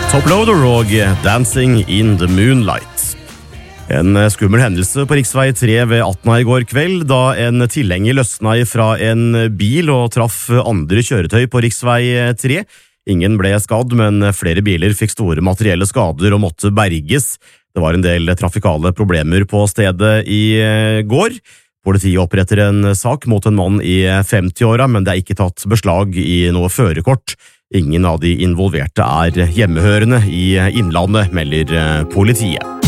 Toploader og Dancing in the Moonlight. En skummel hendelse på riksvei 3 ved 18 i går kveld, da en tilhenger løsna fra en bil og traff andre kjøretøy på riksvei 3. Ingen ble skadd, men flere biler fikk store materielle skader og måtte berges. Det var en del trafikale problemer på stedet i går. Politiet oppretter en sak mot en mann i 50-åra, men det er ikke tatt beslag i noe førerkort. Ingen av de involverte er hjemmehørende i Innlandet, melder politiet.